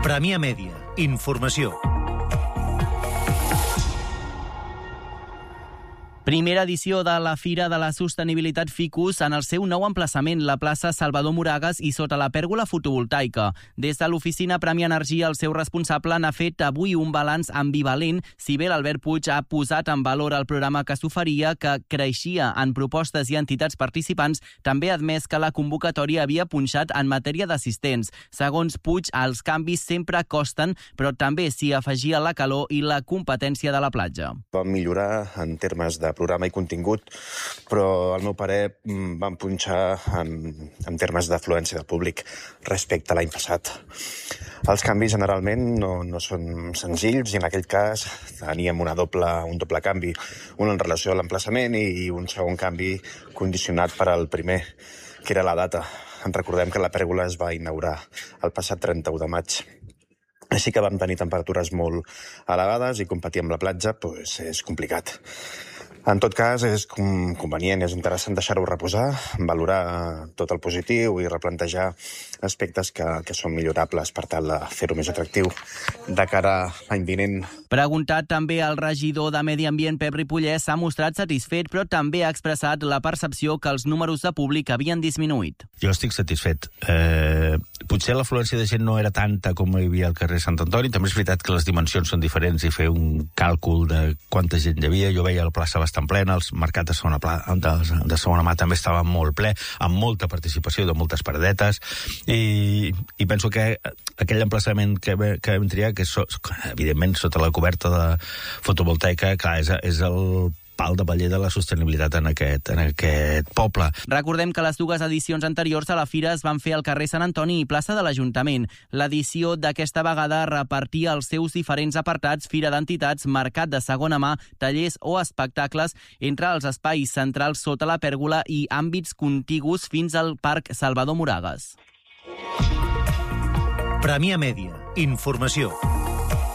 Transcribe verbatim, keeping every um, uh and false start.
Premià Mèdia. Informació. Primera edició de la Fira de la Sostenibilitat Ficus en el seu nou emplaçament, la plaça Salvador Moragas i sota la pèrgola fotovoltaica. Des de l'oficina Premià Energia, el seu responsable n'ha fet avui un balanç ambivalent, si bé l'Albert Puig ha posat en valor el programa que s'oferia, que creixia en propostes i entitats participants, també ha admès que la convocatòria havia punxat en matèria d'assistents. Segons Puig, els canvis sempre costen, però també s'hi afegia la calor i la competència de la platja. Vam millorar en termes de programa i contingut, però al meu parer van punxar en, en termes d'afluència del públic respecte a l'any passat. Els canvis generalment no, no són senzills i en aquell cas teníem una doble, un doble canvi, un en relació a l'emplaçament i un segon canvi condicionat per al primer, que era la data. En recordem que la pèrgola es va inaugurar el passat trenta-u de maig. Així que vam tenir temperatures molt elevades i competir amb la platja pues, és complicat. En tot cas, és convenient, és interessant deixar-ho reposar, valorar tot el positiu i replantejar aspectes que, que són millorables per tal de fer-ho més atractiu de cara a l'any vinent. Preguntat també al regidor de Medi Ambient, Pep Ripollès, s'ha mostrat satisfet, però també ha expressat la percepció que els números de públic havien disminuït. Jo estic satisfet. Eh, potser l'afluència de gent no era tanta com hi havia al carrer Sant Antoni. També és veritat que les dimensions són diferents i fer un càlcul de quanta gent hi havia. Jo veia la plaça bastant plena, els mercats de segona, pla, de, de segona mà també estaven molt ple, amb molta participació de moltes paradetes, i, i penso que aquell emplaçament que, que vam triar, que és, evidentment, sota la coberta de fotovoltaica, clar, és, és el pal de paller de la sostenibilitat en aquest, en aquest poble. Recordem que les dues edicions anteriors a la fira es van fer al carrer Sant Antoni i plaça de l'Ajuntament. L'edició d'aquesta vegada repartia els seus diferents apartats, fira d'entitats, mercat de segona mà, tallers o espectacles entre els espais centrals sota la pèrgola i àmbits contigus fins al Parc Salvador Moragas. Premià Mèdia. Informació.